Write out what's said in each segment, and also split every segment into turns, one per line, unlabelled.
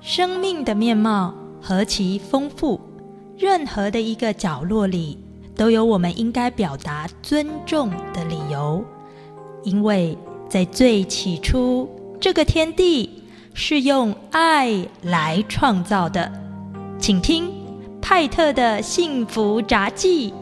生命的面貌何其丰富，任何的一个角落里都有我们应该表达尊重的理由。因为在最起初，这个天地是用爱来创造的。请听派特的幸福札记。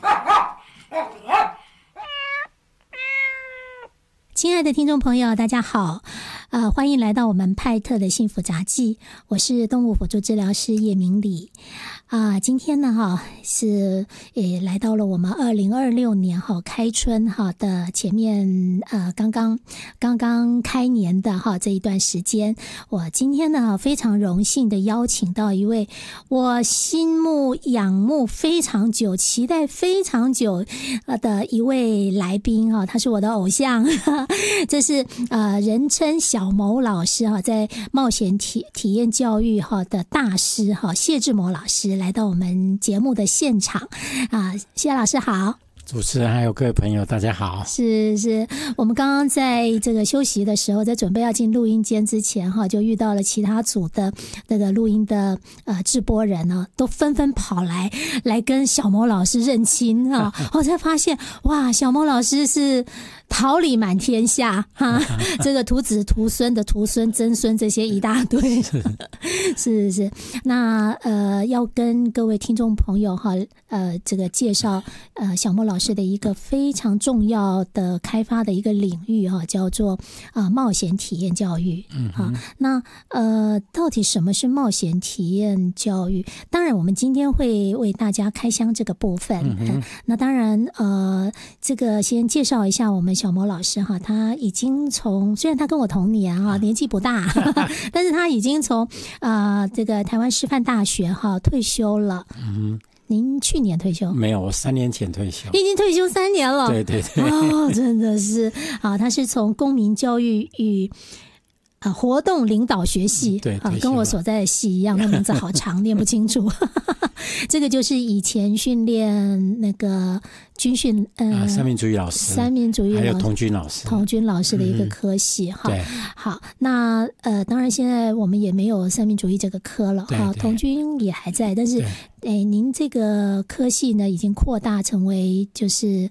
亲爱的听众朋友，大家好，欢迎来到我们派特的幸福札记，我是动物辅助治疗师叶明礼。今天呢是也来到了我们2026年开春的前面，刚刚开年的这一段时间，我今天呢非常荣幸的邀请到一位我心目仰慕非常久、期待非常久的一位来宾他是我的偶像，这是人称小某老师在冒险体验教育的大师谢志谋老师来到我们节目的现场谢老师好。
主持人还有各位朋友大家好。
是我们刚刚在这个休息的时候，在准备要进录音间之前就遇到了其他组的那个录音的制播人都纷纷跑来跟小某老师认亲我才发现哇，小某老师是桃李满天下这个徒子徒孙的徒孙曾孙这些一大堆是那要跟各位听众朋友这个介绍小某老师的一个非常重要的开发的一个领域叫做冒险体验教育那到底什么是冒险体验教育？当然我们今天会为大家开箱这个部分那当然这个先介绍一下我们小某老师他已经虽然他跟我同年年纪不大但是他已经从这个台湾师范大学退休了。您去年退休？
没有，我3年前退休。
已经退休3年了。
对
真的是他是从公民教育与活动领导学系跟我所在的系一样，那名字好长念不清楚这个就是以前训练那个军训
三民主义老师还有童军老师的一个科系
对，好，那当然现在我们也没有三民主义这个科了童军也还在，但是您这个科系呢已经扩大成为就是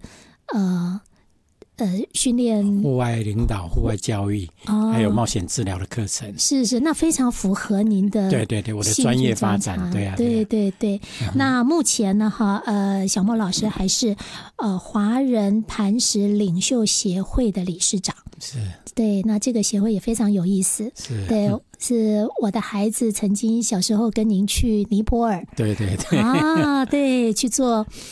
训练
户外领导、户外教育还有冒险治疗的课程。
是那非常符合您的
对我的专业发展。
对那目前呢小莫老师还是华人磐石领袖协会的理事长。
是，
对，那这个协会也非常有意思。对，是我的孩子曾经小时候跟您去尼泊尔。
对
对，去做